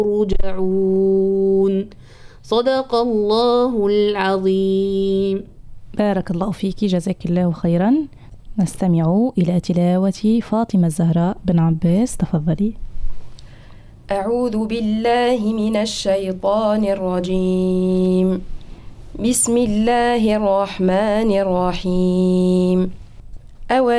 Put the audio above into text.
ترجعون. صدق الله العظيم. بارك الله فيك، جزاك الله خيرا. نستمع إلى تلاوة فاطمة الزهراء بن عباس، تفضلي. أعوذ بالله من الشيطان الرجيم. بسم الله الرحمن الرحيم.